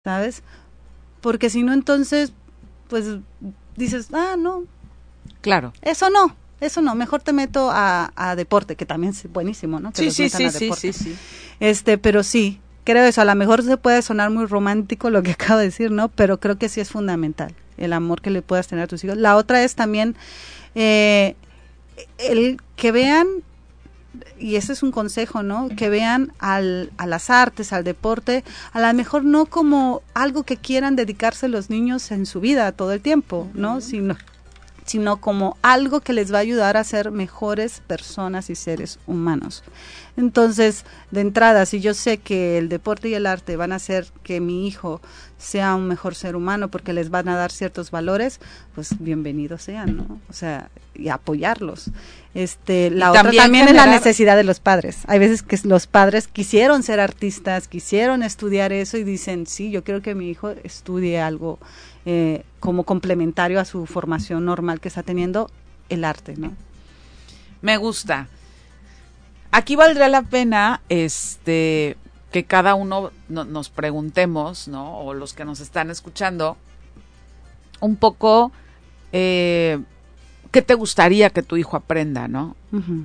¿sabes? Porque si no, entonces, pues dices, no. Claro. Eso no, mejor te meto a deporte, que también es buenísimo, ¿no? Que Sí. Pero sí, creo eso, a lo mejor se puede sonar muy romántico lo que acabo de decir, ¿no? Pero creo que sí es fundamental, el amor que le puedas tener a tus hijos. La otra es también el que vean, y ese es un consejo, ¿no? Que vean a las artes, al deporte, a lo mejor no como algo que quieran dedicarse los niños en su vida todo el tiempo, ¿no? Sino como algo que les va a ayudar a ser mejores personas y seres humanos. Entonces, de entrada, si yo sé que el deporte y el arte van a hacer que mi hijo sea un mejor ser humano porque les van a dar ciertos valores, pues bienvenidos sean, ¿no? O sea, y apoyarlos. La otra también es la necesidad de los padres. Hay veces que los padres quisieron ser artistas, quisieron estudiar eso y dicen, sí, yo quiero que mi hijo estudie algo como complementario a su formación normal que está teniendo, el arte, ¿no? Me gusta. Aquí valdría la pena que cada uno nos preguntemos, ¿no? O los que nos están escuchando, un poco qué te gustaría que tu hijo aprenda, ¿no? Uh-huh.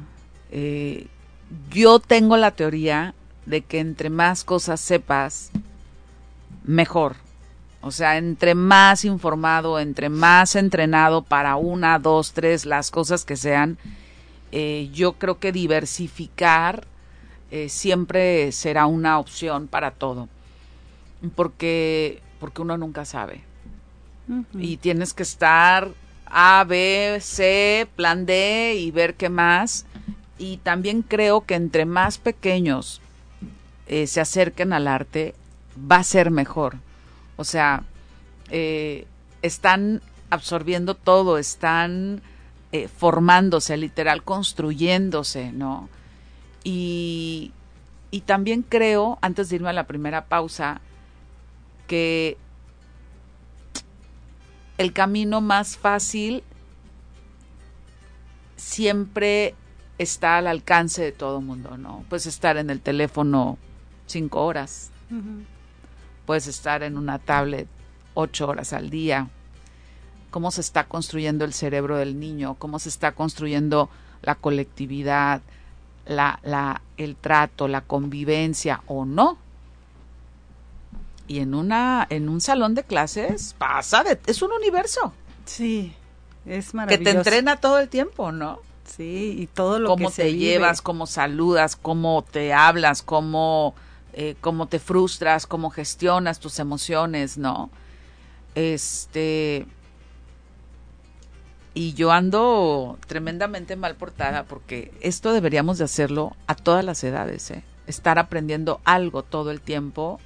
Yo tengo la teoría de que entre más cosas sepas, mejor. O sea, entre más informado, entre más entrenado para 1, 2, 3, las cosas que sean, yo creo que diversificar siempre será una opción para todo. Porque uno nunca sabe. Uh-huh. Y tienes que estar A, B, C, plan D y ver qué más. Y también creo que entre más pequeños se acerquen al arte, va a ser mejor. O sea, están absorbiendo todo, están formándose, literal, construyéndose, ¿no? Y también creo, antes de irme a la primera pausa, que el camino más fácil siempre está al alcance de todo mundo, ¿no? Puedes estar en el teléfono 5 horas. Uh-huh. Puedes estar en una tablet 8 horas al día. Cómo se está construyendo el cerebro del niño, cómo se está construyendo la colectividad, el trato, la convivencia o no. Y en un salón de clases es un universo. Sí, es maravilloso. Que te entrena todo el tiempo, ¿no? Sí, y todo lo que se vive. Cómo te llevas, cómo saludas, cómo te hablas, cómo te frustras, cómo gestionas tus emociones, ¿no? Y yo ando tremendamente mal portada porque esto deberíamos de hacerlo a todas las edades, estar aprendiendo algo todo el tiempo,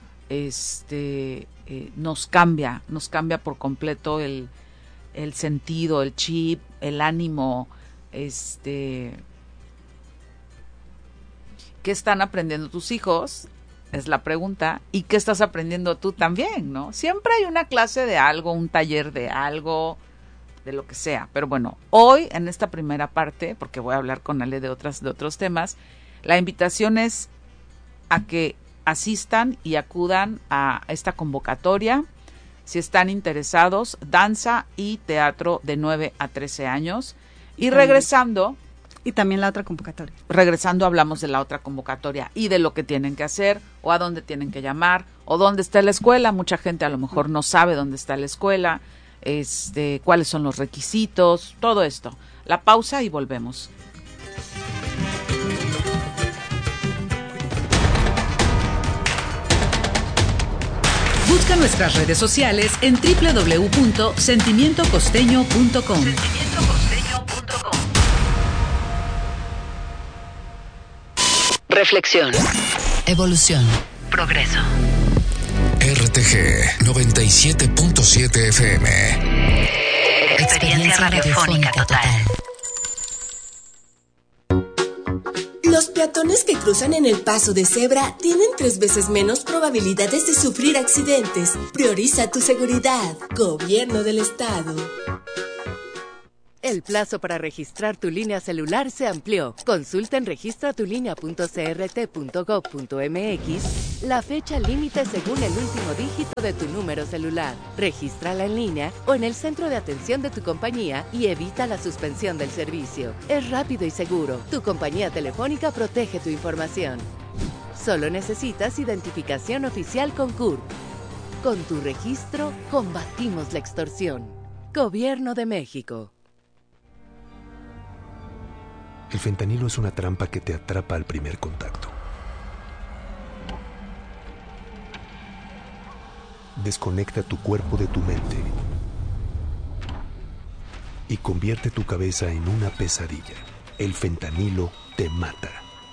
nos cambia por completo el sentido, el chip, el ánimo, ¿qué están aprendiendo tus hijos? Es la pregunta. ¿Y qué estás aprendiendo tú también, no? Siempre hay una clase de algo, un taller de algo, de lo que sea. Pero bueno, hoy en esta primera parte, porque voy a hablar con Ale de otros temas, la invitación es a que asistan y acudan a esta convocatoria. Si están interesados, danza y teatro de 9 a 13 años. Y regresando... Y también la otra convocatoria. Regresando hablamos de la otra convocatoria y de lo que tienen que hacer o a dónde tienen que llamar o dónde está la escuela. Mucha gente a lo mejor no sabe dónde está la escuela, cuáles son los requisitos, todo esto. La pausa y volvemos. Busca nuestras redes sociales en www.sentimientocosteño.com. Reflexión. Evolución. Progreso. RTG 97.7 FM. Experiencia radiofónica total. Los peatones que cruzan en el paso de cebra tienen 3 veces menos probabilidades de sufrir accidentes. Prioriza tu seguridad. Gobierno del Estado. El plazo para registrar tu línea celular se amplió. Consulta en registratulinea.crt.gov.mx la fecha límite según el último dígito de tu número celular. Regístrala en línea o en el centro de atención de tu compañía y evita la suspensión del servicio. Es rápido y seguro. Tu compañía telefónica protege tu información. Solo necesitas identificación oficial con CURP. Con tu registro, combatimos la extorsión. Gobierno de México. El fentanilo es una trampa que te atrapa al primer contacto. Desconecta tu cuerpo de tu mente y convierte tu cabeza en una pesadilla. El fentanilo te mata.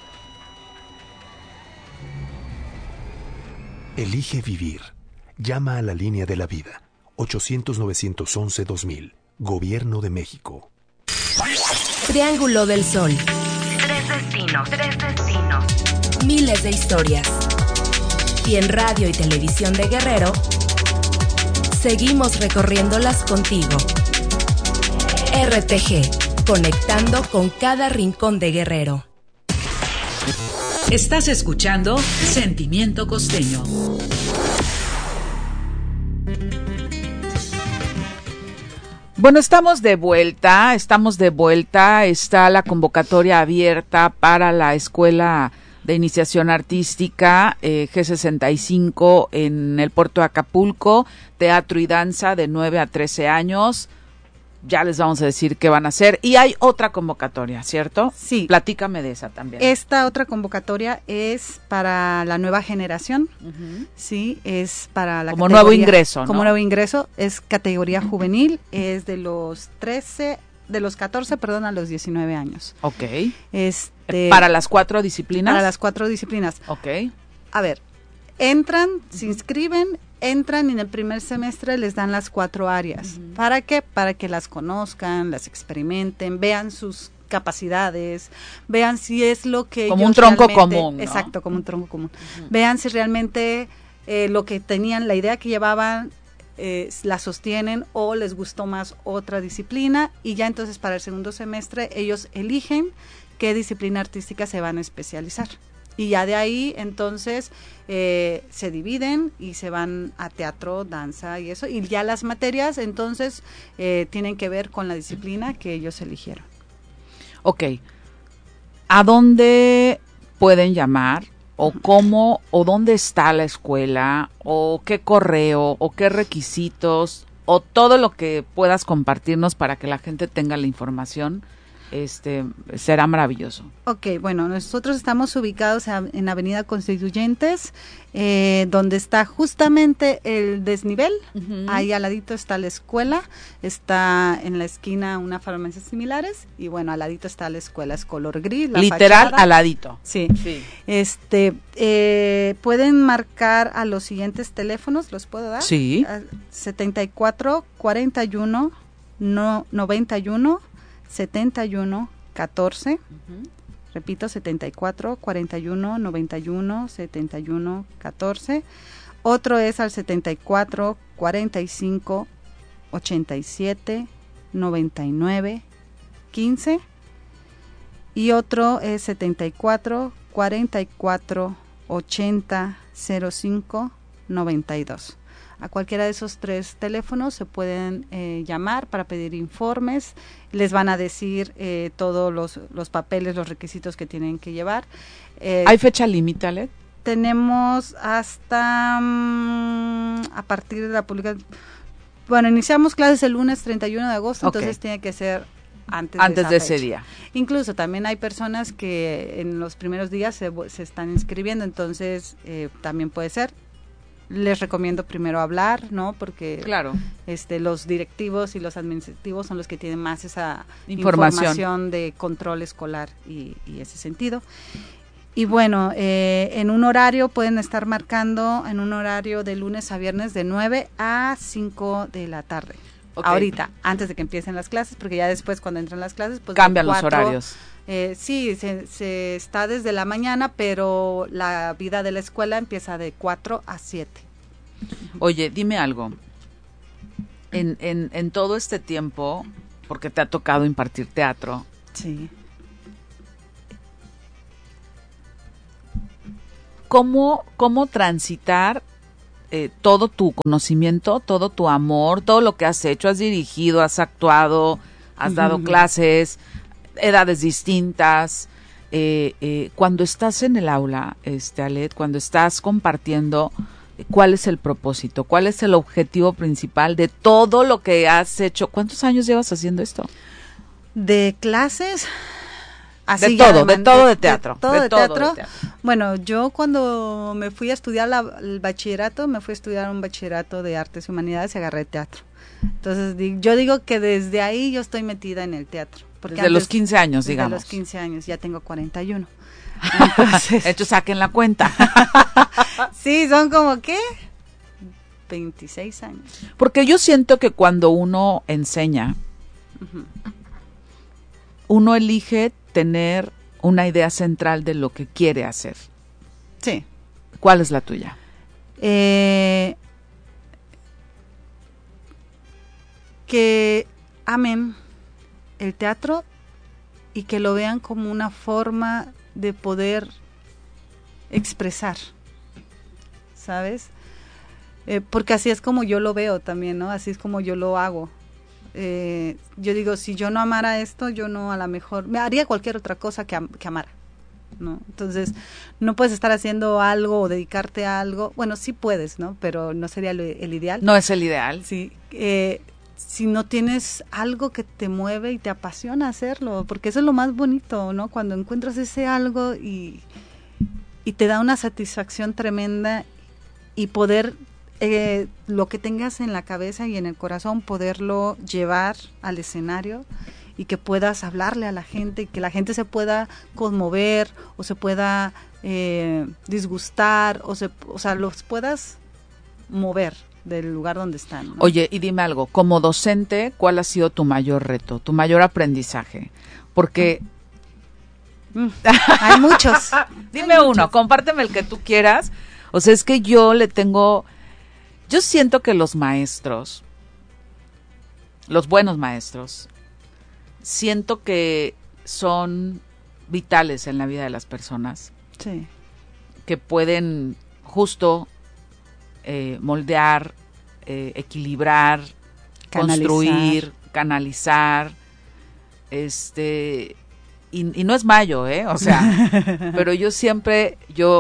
Elige vivir. Llama a la línea de la vida. 800-911-2000. Gobierno de México. Triángulo del Sol. 3 destinos. Miles de historias. Y en radio y televisión de Guerrero, seguimos recorriéndolas contigo. RTG, conectando con cada rincón de Guerrero. Estás escuchando Sentimiento Costeño. Bueno, estamos de vuelta, está la convocatoria abierta para la Escuela de Iniciación Artística G65 en el puerto de Acapulco, teatro y danza de 9 a 13 años. Ya les vamos a decir qué van a hacer. Y hay otra convocatoria, ¿cierto? Sí. Platícame de esa también. Esta otra convocatoria es para la nueva generación, sí, es para la como nuevo ingreso, ¿no? Como nuevo ingreso, es categoría juvenil, es de los 14, a los 19 años. Ok. ¿Para las 4 disciplinas? Para las 4 disciplinas. Ok. A ver, se inscriben, entran y en el primer semestre les dan las 4 áreas. ¿Para qué? Para que las conozcan, las experimenten, vean sus capacidades, vean si es lo que como un tronco común, ¿no? Exacto, como un tronco común. Vean si realmente lo que tenían, la idea que llevaban, la sostienen o les gustó más otra disciplina, y ya entonces para el segundo semestre ellos eligen qué disciplina artística se van a especializar. Y ya de ahí, entonces, se dividen y se van a teatro, danza y eso. Y ya las materias, entonces, tienen que ver con la disciplina que ellos eligieron. Ok. ¿A dónde pueden llamar? ¿O cómo? ¿O dónde está la escuela? ¿O qué correo? ¿O qué requisitos? ¿O todo lo que puedas compartirnos para que la gente tenga la información? Será maravilloso. Ok, bueno, nosotros estamos ubicados en Avenida Constituyentes, donde está justamente el desnivel. Ahí al ladito está la escuela, está en la esquina una farmacia similares, y bueno, al ladito está la escuela, es color gris. Literal, fachada. al ladito. Sí. Pueden marcar a los siguientes teléfonos, ¿los puedo dar? Sí. 74 41 91 71 14. Repito, 74 41 91 71 14. Otro es al 74 45 87 99 15. Y otro es 74 44 80 05 92. A cualquiera de esos 3 teléfonos se pueden llamar para pedir informes. Les van a decir todos los papeles, los requisitos que tienen que llevar. ¿Hay fecha límite, Ale? Tenemos hasta a partir de la publicación. Bueno, iniciamos clases el lunes 31 de agosto, entonces tiene que ser antes de ese día. Incluso también hay personas que en los primeros días se están inscribiendo, entonces también puede ser. Les recomiendo primero hablar, ¿no? Porque claro, los directivos y los administrativos son los que tienen más esa información de control escolar y ese sentido. Y bueno, en un horario pueden estar marcando, en un horario de lunes a viernes de 9 a 5 de la tarde. Okay. Ahorita, antes de que empiecen las clases, porque ya después cuando entran las clases, pues cambian los horarios. Sí, se está desde la mañana, pero la vida de la escuela empieza de 4 a 7. Oye, dime algo. En todo este tiempo, porque te ha tocado impartir teatro. Sí. ¿Cómo transitar todo tu conocimiento, todo tu amor, todo lo que has hecho? Has dirigido, has actuado, has dado clases, edades distintas. Cuando estás en el aula, Alet, cuando estás compartiendo, ¿cuál es el propósito? ¿Cuál es el objetivo principal de todo lo que has hecho? ¿Cuántos años llevas haciendo esto? De clases... Así de todo, de teatro. De teatro. Bueno, yo cuando me fui a estudiar el bachillerato, me fui a estudiar un bachillerato de Artes y Humanidades y agarré teatro. Entonces, yo digo que desde ahí yo estoy metida en el teatro. Desde los 15 años, digamos. Desde los 15 años, ya tengo 41. Entonces, de hecho, saquen la cuenta. Sí, son como, ¿qué? 26 años. Porque yo siento que cuando uno enseña, uno elige tener una idea central de lo que quiere hacer. Sí. ¿Cuál es la tuya? Que amen el teatro y que lo vean como una forma de poder expresar, ¿sabes? Porque así es como yo lo veo también, ¿no? Así es como yo lo hago. Yo digo, si yo no amara esto, yo no, a lo mejor me haría cualquier otra cosa que amara, ¿no? Entonces, no puedes estar haciendo algo o dedicarte a algo, bueno, sí puedes, ¿no? Pero no sería el ideal. No es el ideal. Sí, si no tienes algo que te mueve y te apasiona hacerlo, porque eso es lo más bonito, ¿no? Cuando encuentras ese algo y te da una satisfacción tremenda y poder... lo que tengas en la cabeza y en el corazón, poderlo llevar al escenario y que puedas hablarle a la gente y que la gente se pueda conmover o se pueda disgustar o sea, los puedas mover del lugar donde están, ¿no? Oye, y dime algo, como docente, ¿cuál ha sido tu mayor reto, tu mayor aprendizaje? Porque... hay muchos. Dime uno, compárteme el que tú quieras. O sea, es que yo siento que los maestros, los buenos maestros, siento que son vitales en la vida de las personas. Sí. Que pueden justo moldear, equilibrar, construir, canalizar, y no es mayo, o sea, pero yo siempre,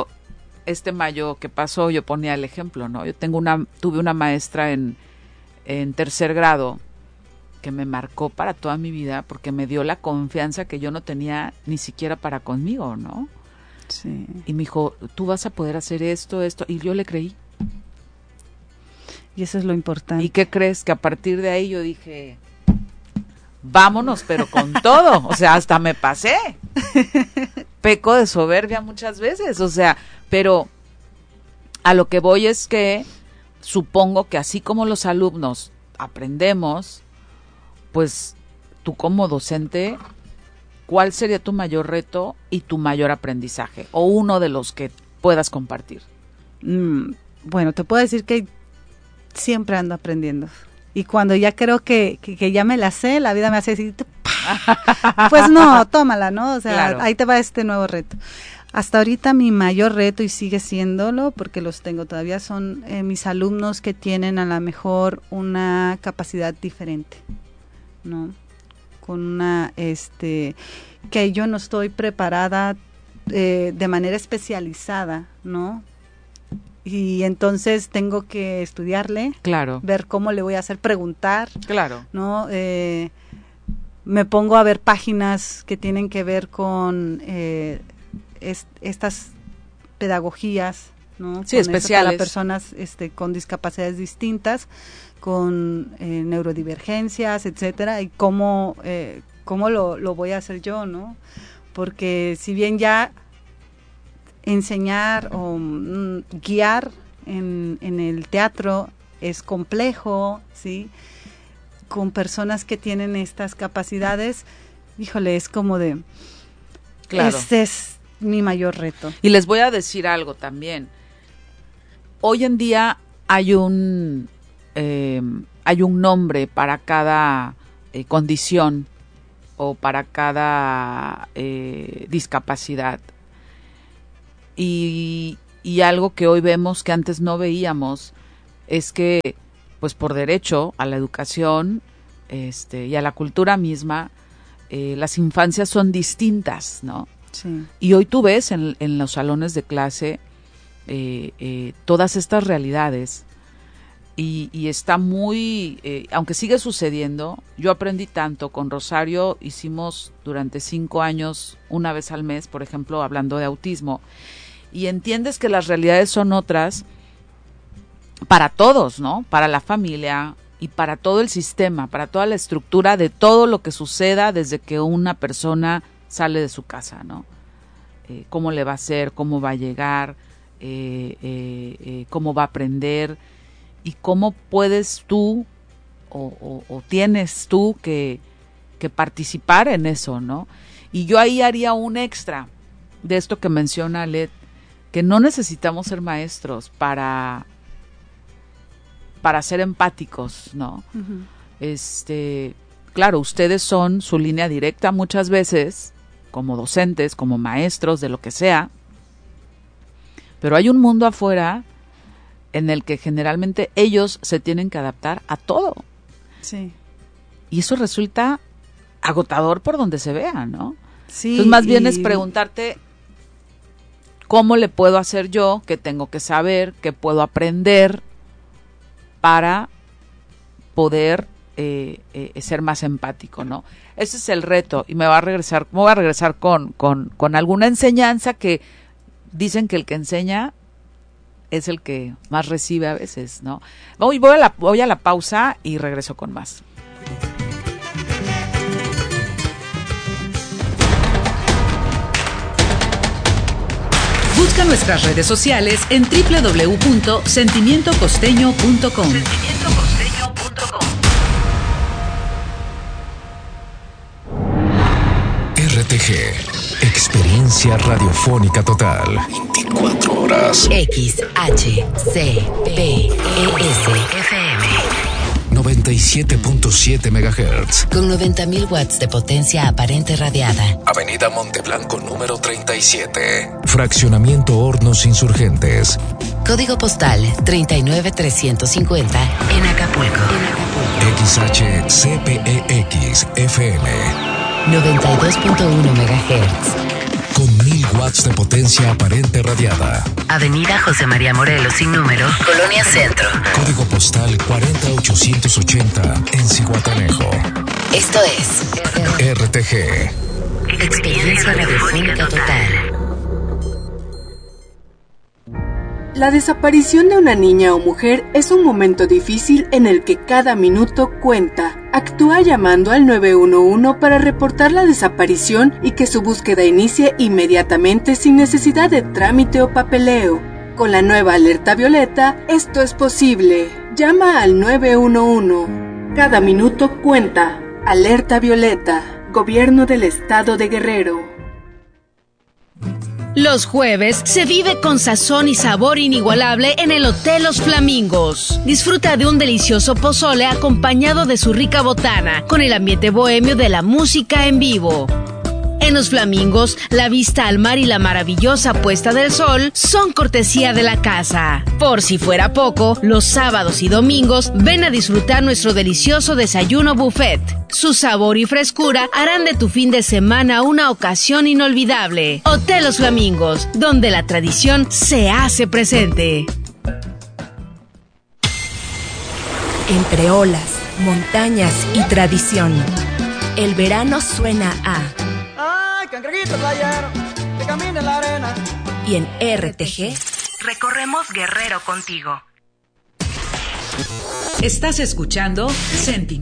mayo que pasó, yo ponía el ejemplo, ¿no? Yo tuve una maestra en tercer grado que me marcó para toda mi vida porque me dio la confianza que yo no tenía ni siquiera para conmigo, ¿no? Sí. Y me dijo, tú vas a poder hacer esto, y yo le creí. Y eso es lo importante. ¿Y qué crees? Que a partir de ahí yo dije, vámonos, pero con todo, o sea, hasta me pasé. Peco de soberbia muchas veces, o sea, pero a lo que voy es que supongo que así como los alumnos aprendemos, pues tú como docente, ¿cuál sería tu mayor reto y tu mayor aprendizaje? O uno de los que puedas compartir. Bueno, te puedo decir que siempre ando aprendiendo. Y cuando ya creo que ya me la sé, la vida me hace decir, pues no, tómala, ¿no? O sea, claro. Ahí te va este nuevo reto. Hasta ahorita mi mayor reto, y sigue siéndolo, porque los tengo todavía, son mis alumnos que tienen a lo mejor una capacidad diferente, ¿no? Con una, que yo no estoy preparada de manera especializada, ¿no? Y entonces tengo que estudiarle, claro, ver cómo le voy a hacer, preguntar, claro, ¿no? Me pongo a ver páginas que tienen que ver con estas pedagogías, ¿no? Sí, especiales para personas con discapacidades distintas, con neurodivergencias, etcétera, y cómo lo voy a hacer yo, ¿no? Porque si bien ya enseñar o guiar en el teatro es complejo, ¿sí? Con personas que tienen estas capacidades, híjole, es como de... Claro. Ese es mi mayor reto. Y les voy a decir algo también. Hoy en día hay un nombre para cada condición o para cada discapacidad. Y algo que hoy vemos que antes no veíamos es que, pues por derecho a la educación y a la cultura misma, las infancias son distintas, ¿no? Sí. Y hoy tú ves en los salones de clase todas estas realidades y está muy, aunque sigue sucediendo. Yo aprendí tanto con Rosario, hicimos durante 5 años, una vez al mes, por ejemplo, hablando de autismo, y entiendes que las realidades son otras para todos, ¿no? Para la familia y para todo el sistema, para toda la estructura de todo lo que suceda desde que una persona sale de su casa, ¿no? Cómo le va a hacer, cómo va a llegar, cómo va a aprender y cómo puedes tú o tienes tú que participar en eso, ¿no? Y yo ahí haría un extra de esto que menciona Led, que no necesitamos ser maestros para ser empáticos, ¿no? Uh-huh. Claro, ustedes son su línea directa muchas veces, como docentes, como maestros, de lo que sea, pero hay un mundo afuera en el que generalmente ellos se tienen que adaptar a todo. Sí. Y eso resulta agotador por donde se vea, ¿no? Sí. Entonces, más bien es preguntarte, ¿cómo le puedo hacer yo? ¿Qué tengo que saber? ¿Qué puedo aprender para poder ser más empático, ¿no? Ese es el reto, y me voy a regresar con alguna enseñanza que dicen que el que enseña es el que más recibe a veces, ¿no? Voy a la pausa y regreso con más. Busca nuestras redes sociales en www.sentimientocosteño.com. RTG, experiencia radiofónica total. 24 horas. XHCPES-FM 97.7 MHz. con 90.000 watts de potencia aparente radiada. Avenida Monteblanco número 37. Fraccionamiento Hornos Insurgentes. Código postal 39350 en Acapulco. XHCPEX-FM 92.1 MHz. con 1000 watts de potencia aparente radiada. Avenida José María Morelos sin número, Colonia Centro. Código postal 40880 en Zihuatanejo. Esto es RTG. Experiencia Radiofónica Total. La desaparición de una niña o mujer es un momento difícil en el que cada minuto cuenta. Actúa llamando al 911 para reportar la desaparición y que su búsqueda inicie inmediatamente sin necesidad de trámite o papeleo. Con la nueva alerta violeta, esto es posible. Llama al 911. Cada minuto cuenta. Alerta violeta. Gobierno del Estado de Guerrero. Los jueves se vive con sazón y sabor inigualable en el Hotel Los Flamingos. Disfruta de un delicioso pozole acompañado de su rica botana, con el ambiente bohemio de la música en vivo. En Los Flamingos, la vista al mar y la maravillosa puesta del sol son cortesía de la casa. Por si fuera poco, los sábados y domingos ven a disfrutar nuestro delicioso desayuno buffet. Su sabor y frescura harán de tu fin de semana una ocasión inolvidable. Hotel Los Flamingos, donde la tradición se hace presente. Entre olas, montañas y tradición, el verano suena a... ¡Ay, cangrejito playero, que camina en la arena! Y en RTG... recorremos Guerrero contigo. Estás escuchando Sentimientos.